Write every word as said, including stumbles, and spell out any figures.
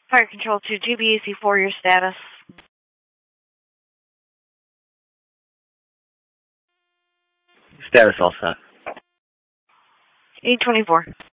Fire Control to G B A C four, your status. Status all set. eight twenty-four.